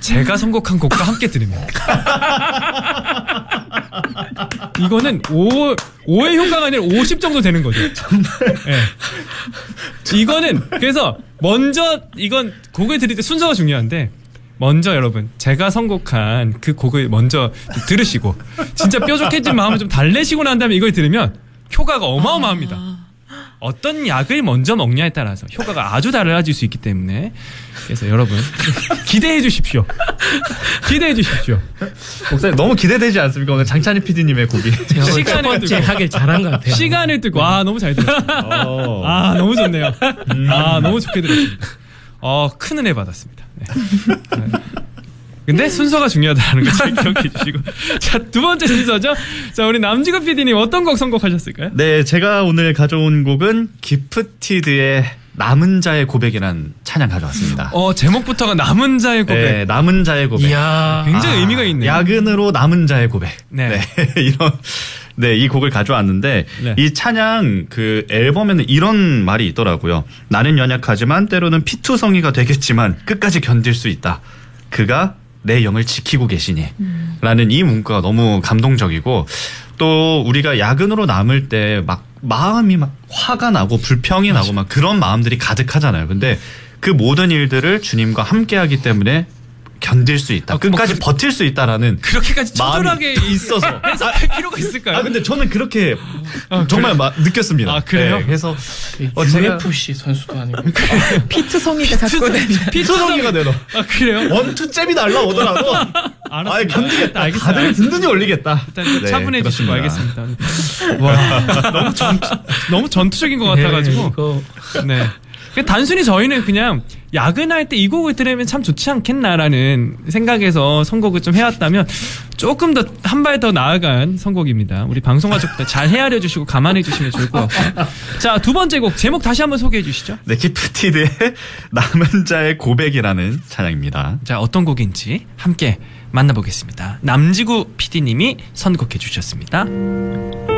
제가 선곡한 곡과 함께 들으면 이거는 5의 효과가 아니라 50 정도 되는 거죠. 정말. 네. 이거는 그래서 먼저 이건 곡을 들을 때 순서가 중요한데 먼저 여러분 제가 선곡한 그 곡을 먼저 들으시고 진짜 뾰족해진 마음을 좀 달래시고 난 다음에 이걸 들으면 효과가 어마어마합니다. 어떤 약을 먼저 먹냐에 따라서 효과가 아주 달라질 수 있기 때문에 그래서 여러분 기대해 주십시오. 기대해 주십시오. 목사님 너무 기대되지 않습니까? 오늘 장찬희 PD님의 곡이 시간을 두고 하길 잘한 것 같아요. 시간을 두고 너무 잘 들었어요. 너무 좋네요. 너무 좋게 들었습니다. 큰 은혜 받았습니다. 네. 근데 순서가 중요하다는 거 잘 기억해 주시고. 자, 두 번째 순서죠. 자, 우리 남지구 PD님 어떤 곡 선곡하셨을까요? 네, 제가 오늘 가져온 곡은 기프티드의 남은 자의 고백이라는 찬양 가져왔습니다. 제목부터가 남은 자의 고백. 네, 남은 자의 고백. 이야, 굉장히 의미가 있네요. 야근으로 남은 자의 고백. 네. 이 곡을 가져왔는데, 네. 이 찬양 그 앨범에는 이런 말이 있더라고요. 나는 연약하지만 때로는 피투성이가 되겠지만 끝까지 견딜 수 있다. 그가 내 영을 지키고 계시니. 라는 이 문구가 너무 감동적이고, 또 우리가 야근으로 남을 때 막 마음이 막 화가 나고 불평이 나고 막 그런 마음들이 가득하잖아요. 근데 그 모든 일들을 주님과 함께 하기 때문에 견딜 수 있다. 끝까지 버틸 수 있다라는 그렇게까지 처절하게 있어서 해석할 필요가 있을까요? 근데 저는 그렇게 정말 느꼈습니다. 그래요? 네, 그래서 UFC 선수도 아니고 피트성이가 자꾸 피투성이가 되너. 그래요? 원투 잽이 날라오더라도 알았습니다. 견디겠다. 알겠습니다. 가슴을 든든히 올리겠다. 일단 차분해 주시고 그렇습니다. 알겠습니다. 와, 너무 전투적인 것 같아가지고. 네. 단순히 저희는 그냥 야근할 때 이 곡을 들으면 참 좋지 않겠나라는 생각에서 선곡을 좀 해왔다면 조금 더 한 발 더 나아간 선곡입니다. 우리 방송 가족들 잘 헤아려 주시고 감안해 주시면 좋을 것 같고. 자, 두 번째 곡 제목 다시 한번 소개해 주시죠. 네, 기프티드의 남은 자의 고백이라는 찬양입니다. 자, 어떤 곡인지 함께 만나보겠습니다. 남지구 PD님이 선곡해 주셨습니다.